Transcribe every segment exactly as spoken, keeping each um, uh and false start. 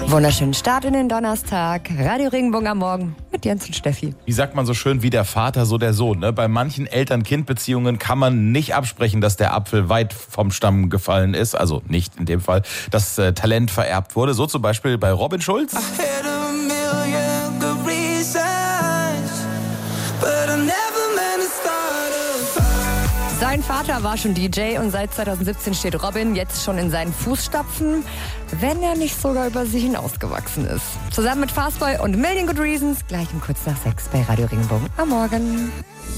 Wunderschönen Start in den Donnerstag. Radio Regenbogen am Morgen mit Jens und Steffi. Wie sagt man so schön, wie der Vater, so der Sohn. Ne? Bei manchen Eltern-Kind-Beziehungen kann man nicht absprechen, dass der Apfel weit vom Stamm gefallen ist. Also nicht in dem Fall, dass äh, Talent vererbt wurde. So zum Beispiel bei Robin Schulz. Sein Vater war schon D J und seit zweitausendsiebzehn steht Robin jetzt schon in seinen Fußstapfen, wenn er nicht sogar über sich hinausgewachsen ist. Zusammen mit Fastboy und Million Good Reasons, gleich um kurz nach sechs bei Radio Regenbogen am Morgen.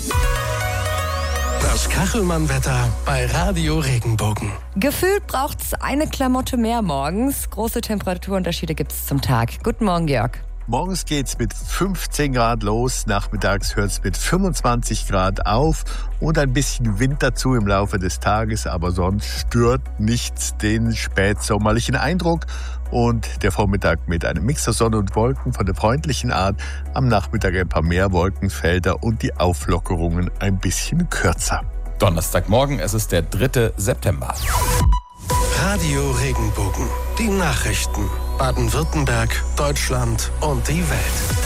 Das Kachelmann-Wetter bei Radio Regenbogen. Gefühlt braucht's eine Klamotte mehr morgens. Große Temperaturunterschiede gibt's zum Tag. Guten Morgen, Jörg. Morgens geht's mit fünfzehn Grad los, nachmittags hört's mit fünfundzwanzig Grad auf und ein bisschen Wind dazu im Laufe des Tages, aber sonst stört nichts den spätsommerlichen Eindruck. Und der Vormittag mit einem Mix aus Sonne und Wolken von der freundlichen Art, am Nachmittag ein paar mehr Wolkenfelder und die Auflockerungen ein bisschen kürzer. Donnerstagmorgen, es ist der dritte September. Radio Regenbogen, die Nachrichten. Baden-Württemberg, Deutschland und die Welt.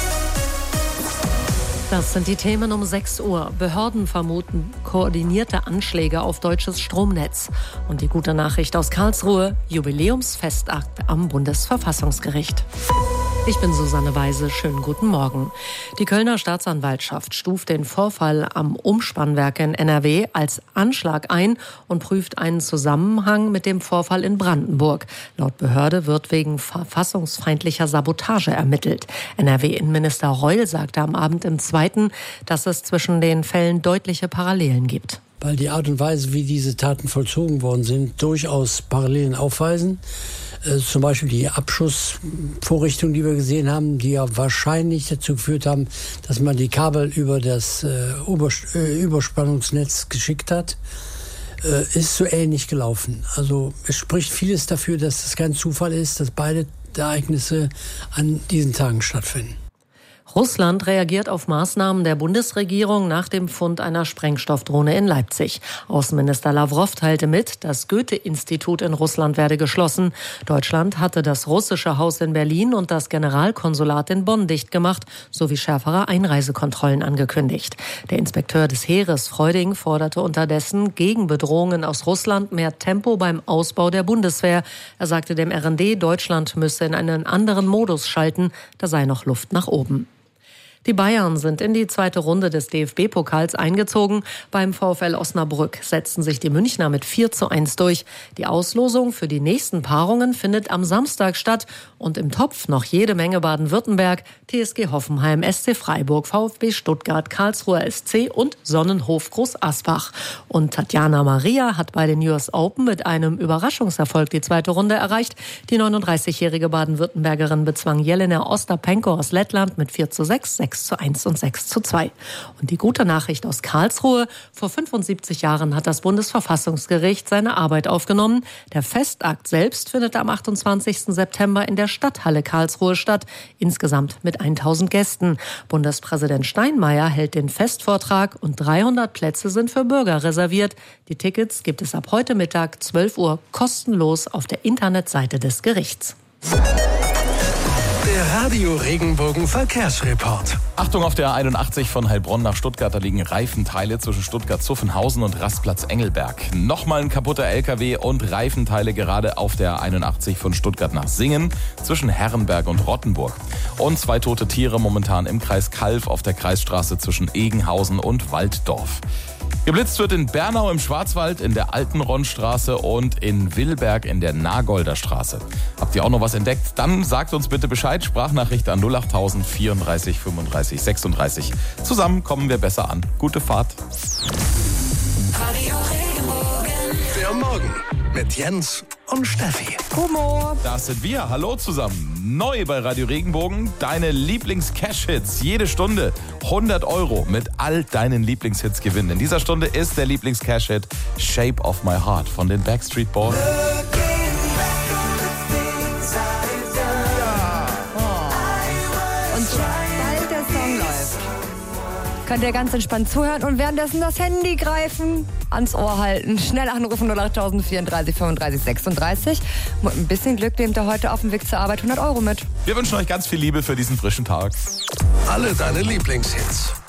Das sind die Themen um sechs Uhr. Behörden vermuten koordinierte Anschläge auf deutsches Stromnetz. Und die gute Nachricht aus Karlsruhe, Jubiläumsfestakt am Bundesverfassungsgericht. Ich bin Susanne Weise, schönen guten Morgen. Die Kölner Staatsanwaltschaft stuft den Vorfall am Umspannwerk in N R W als Anschlag ein und prüft einen Zusammenhang mit dem Vorfall in Brandenburg. Laut Behörde wird wegen verfassungsfeindlicher Sabotage ermittelt. N R W-Innenminister Reul sagte am Abend im Zweiten, dass es zwischen den Fällen deutliche Parallelen gibt. Weil die Art und Weise, wie diese Taten vollzogen worden sind, durchaus Parallelen aufweisen. Äh, zum Beispiel die Abschussvorrichtungen, die wir gesehen haben, die ja wahrscheinlich dazu geführt haben, dass man die Kabel über das äh, Übers- äh, Überspannungsnetz geschickt hat, äh, ist so ähnlich gelaufen. Also es spricht vieles dafür, dass das kein Zufall ist, dass beide Ereignisse an diesen Tagen stattfinden. Russland reagiert auf Maßnahmen der Bundesregierung nach dem Fund einer Sprengstoffdrohne in Leipzig. Außenminister Lawrow teilte mit, das Goethe-Institut in Russland werde geschlossen. Deutschland hatte das russische Haus in Berlin und das Generalkonsulat in Bonn dicht gemacht, sowie schärfere Einreisekontrollen angekündigt. Der Inspekteur des Heeres Freuding forderte unterdessen gegen Bedrohungen aus Russland mehr Tempo beim Ausbau der Bundeswehr. Er sagte dem R N D, Deutschland müsse in einen anderen Modus schalten, da sei noch Luft nach oben. Die Bayern sind in die zweite Runde des D F B-Pokals eingezogen. Beim VfL Osnabrück setzten sich die Münchner mit vier zu eins durch. Die Auslosung für die nächsten Paarungen findet am Samstag statt. Und im Topf noch jede Menge Baden-Württemberg, T S G Hoffenheim, S C Freiburg, VfB Stuttgart, Karlsruher S C und Sonnenhof Groß Asbach. Und Tatjana Maria hat bei den U S Open mit einem Überraschungserfolg die zweite Runde erreicht. Die neununddreißigjährige Baden-Württembergerin bezwang Jelena Ostapenko aus Lettland mit vier zu sechs, sechs zu eins und sechs zu zwei. Und die gute Nachricht aus Karlsruhe: Vor fünfundsiebzig Jahren hat das Bundesverfassungsgericht seine Arbeit aufgenommen. Der Festakt selbst findet am achtundzwanzigsten September in der Stadthalle Karlsruhe statt, insgesamt mit tausend Gästen. Bundespräsident Steinmeier hält den Festvortrag und dreihundert Plätze sind für Bürger reserviert. Die Tickets gibt es ab heute Mittag zwölf Uhr kostenlos auf der Internetseite des Gerichts. Der Radio Regenbogen Verkehrsreport. Achtung auf der einundachtzig von Heilbronn nach Stuttgart, da liegen Reifenteile zwischen Stuttgart-Zuffenhausen und Rastplatz Engelberg. Nochmal ein kaputter L K W und Reifenteile gerade auf der einundachtzig von Stuttgart nach Singen zwischen Herrenberg und Rottenburg. Und zwei tote Tiere momentan im Kreis Calw auf der Kreisstraße zwischen Egenhausen und Walddorf. Geblitzt wird in Bernau im Schwarzwald, in der Altenronnstraße und in Willberg in der Nagolder Straße. Habt ihr auch noch was entdeckt? Dann sagt uns bitte Bescheid. Sprachnachricht an null acht tausend vierunddreißig fünfunddreißig sechsunddreißig. Zusammen kommen wir besser an. Gute Fahrt. Der Morgen mit Jens und Steffi. Humo. Das sind wir. Hallo zusammen. Neu bei Radio Regenbogen. Deine Lieblings-Cash-Hits. Jede Stunde hundert Euro mit all deinen Lieblingshits gewinnen. In dieser Stunde ist der Lieblings-Cash-Hit Shape of My Heart von den Backstreet Boys. Und sobald der Song läuft, könnt ihr ganz entspannt zuhören und währenddessen das Handy greifen. ans Ohr halten. Schnell anrufen null acht vierunddreißig fünfunddreißig sechsunddreißig. Mit ein bisschen Glück nehmt ihr heute auf dem Weg zur Arbeit hundert Euro mit. Wir wünschen euch ganz viel Liebe für diesen frischen Tag. Alle deine Lieblingshits.